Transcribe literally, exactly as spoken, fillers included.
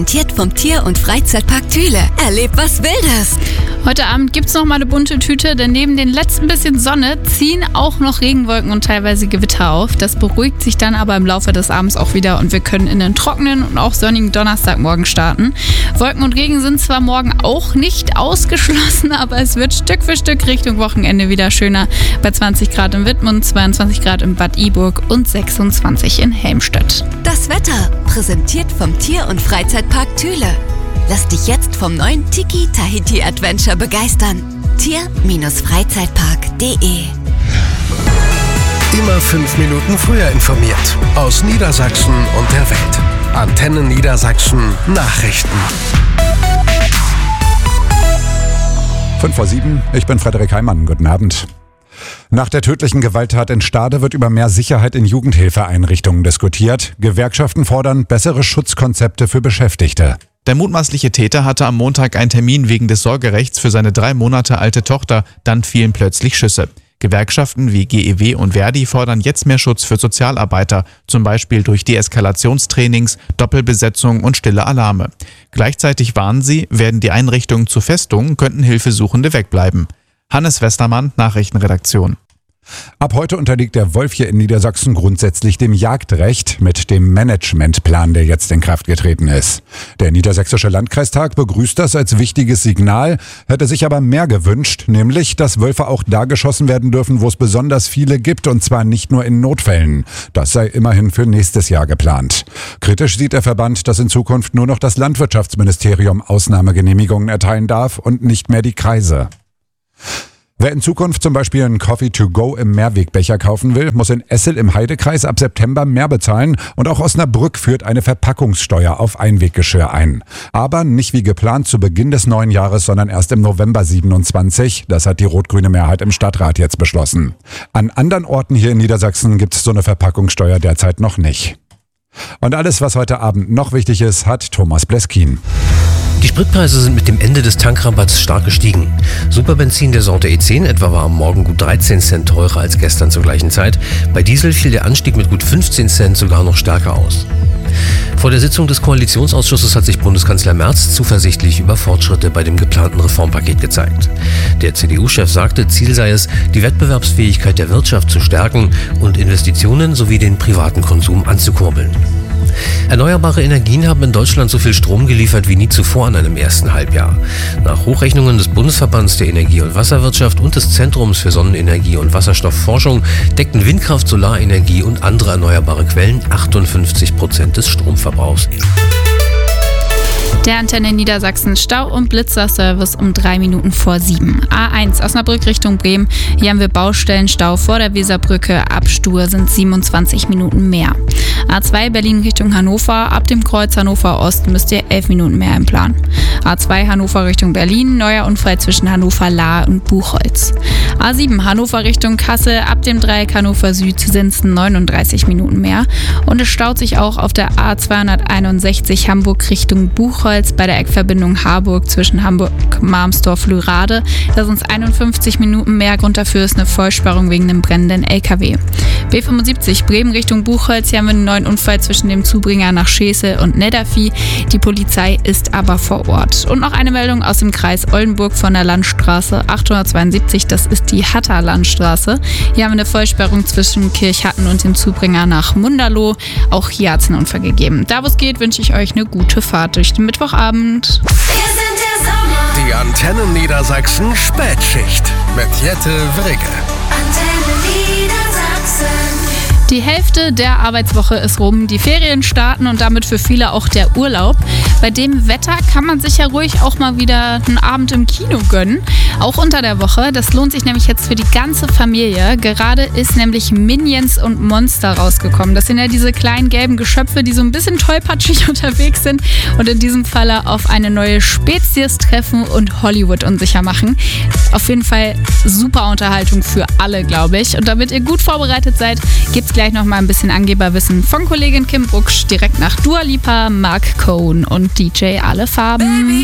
Präsentiert vom Tier- und Freizeitpark Thüle. Erlebt was Wildes! Heute Abend gibt's noch mal eine bunte Tüte, denn neben den letzten bisschen Sonne ziehen auch noch Regenwolken und teilweise Gewitter auf. Das beruhigt sich dann aber im Laufe des Abends auch wieder und wir können in den trockenen und auch sonnigen Donnerstagmorgen starten. Wolken und Regen sind zwar morgen auch nicht ausgeschlossen, aber es wird Stück für Stück Richtung Wochenende wieder schöner. Bei zwanzig Grad in Wittmund, zweiundzwanzig Grad in Bad Iburg und sechsundzwanzig in Helmstedt. Das Wetter, präsentiert vom Tier- und Freizeitpark Thüle. Lass dich jetzt vom neuen Tiki Tahiti Adventure begeistern. Tier-Freizeitpark punkt de Immer fünf Minuten früher informiert. Aus Niedersachsen und der Welt. Antenne Niedersachsen Nachrichten. fünf vor sieben, ich bin Frederik Heimann. Guten Abend. Nach der tödlichen Gewalttat in Stade wird über mehr Sicherheit in Jugendhilfeeinrichtungen diskutiert. Gewerkschaften fordern bessere Schutzkonzepte für Beschäftigte. Der mutmaßliche Täter hatte am Montag einen Termin wegen des Sorgerechts für seine drei Monate alte Tochter, dann fielen plötzlich Schüsse. Gewerkschaften wie G E W und Verdi fordern jetzt mehr Schutz für Sozialarbeiter, zum Beispiel durch Deeskalationstrainings, Doppelbesetzung und stille Alarme. Gleichzeitig warnen sie, werden die Einrichtungen zu Festungen, könnten Hilfesuchende wegbleiben. Hannes Westermann, Nachrichtenredaktion. Ab heute unterliegt der Wolf hier in Niedersachsen grundsätzlich dem Jagdrecht mit dem Managementplan, der jetzt in Kraft getreten ist. Der Niedersächsische Landkreistag begrüßt das als wichtiges Signal, hätte sich aber mehr gewünscht, nämlich, dass Wölfe auch da geschossen werden dürfen, wo es besonders viele gibt, und zwar nicht nur in Notfällen. Das sei immerhin für nächstes Jahr geplant. Kritisch sieht der Verband, dass in Zukunft nur noch das Landwirtschaftsministerium Ausnahmegenehmigungen erteilen darf und nicht mehr die Kreise. Wer in Zukunft zum Beispiel einen Coffee to go im Mehrwegbecher kaufen will, muss in Essel im Heidekreis ab September mehr bezahlen, und auch Osnabrück führt eine Verpackungssteuer auf Einweggeschirr ein. Aber nicht wie geplant zu Beginn des neuen Jahres, sondern erst im November siebenundzwanzig. Das hat die rot-grüne Mehrheit im Stadtrat jetzt beschlossen. An anderen Orten hier in Niedersachsen gibt es so eine Verpackungssteuer derzeit noch nicht. Und alles, was heute Abend noch wichtig ist, hat Thomas Bleskin. Die Spritpreise sind mit dem Ende des Tankrabatts stark gestiegen. Superbenzin der Sorte E zehn etwa war am Morgen gut dreizehn Cent teurer als gestern zur gleichen Zeit. Bei Diesel fiel der Anstieg mit gut fünfzehn Cent sogar noch stärker aus. Vor der Sitzung des Koalitionsausschusses hat sich Bundeskanzler Merz zuversichtlich über Fortschritte bei dem geplanten Reformpaket gezeigt. Der C D U-Chef sagte, Ziel sei es, die Wettbewerbsfähigkeit der Wirtschaft zu stärken und Investitionen sowie den privaten Konsum anzukurbeln. Erneuerbare Energien haben in Deutschland so viel Strom geliefert wie nie zuvor in einem ersten Halbjahr. Nach Hochrechnungen des Bundesverbands der Energie- und Wasserwirtschaft und des Zentrums für Sonnenenergie und Wasserstoffforschung deckten Windkraft, Solarenergie und andere erneuerbare Quellen achtundfünfzig Prozent des Stromverbrauchs. Der Antenne Niedersachsen Stau- und Blitzerservice um drei Minuten vor sieben. A eins Osnabrück Richtung Bremen. Hier haben wir Baustellenstau vor der Weserbrücke. Ab Stur sind siebenundzwanzig Minuten mehr. A zwei Berlin Richtung Hannover. Ab dem Kreuz Hannover Ost müsst ihr elf Minuten mehr einplanen. A zwei Hannover Richtung Berlin. Neuer Unfall zwischen Hannover Lahr und Buchholz. A sieben Hannover Richtung Kassel. Ab dem Dreieck Hannover Süd sind es neununddreißig Minuten mehr. Und es staut sich auch auf der A zweihunderteinundsechzig Hamburg Richtung Buchholz bei der Eckverbindung Harburg zwischen Hamburg-Marmsdorf-Lürade. Da sind es einundfünfzig Minuten mehr. Grund dafür ist eine Vollsperrung wegen einem brennenden L K W. B fünfundsiebzig Bremen Richtung Buchholz. Hier haben wir einen neuen Unfall zwischen dem Zubringer nach Schesel und Neddervieh. Die Polizei ist aber vor Ort. Und noch eine Meldung aus dem Kreis Oldenburg von der Landstraße achthundertzweiundsiebzig. Das ist die Hatter Landstraße. Hier haben wir eine Vollsperrung zwischen Kirchhatten und dem Zubringer nach Munderloh. Auch hier hat es einen Unfall gegeben. Da wo es geht, wünsche ich euch eine gute Fahrt durch den Mittwochabend. Wir sind der Sommer. Die Antenne Niedersachsen Spätschicht mit Jette Wrigge. Antenne Niedersachsen. Die Hälfte der Arbeitswoche ist rum, die Ferien starten und damit für viele auch der Urlaub. Bei dem Wetter kann man sich ja ruhig auch mal wieder einen Abend im Kino gönnen, auch unter der Woche. Das lohnt sich nämlich jetzt für die ganze Familie. Gerade ist nämlich Minions und Monster rausgekommen. Das sind ja diese kleinen gelben Geschöpfe, die so ein bisschen tollpatschig unterwegs sind und in diesem Falle auf eine neue Spezies treffen und Hollywood unsicher machen. Auf jeden Fall super Unterhaltung für alle, glaube ich. Und damit ihr gut vorbereitet seid, gibt's gleich noch mal ein bisschen Angeberwissen von Kollegin Kim Brucksch direkt nach Dua Lipa, Mark Cohn und D J Alle Farben.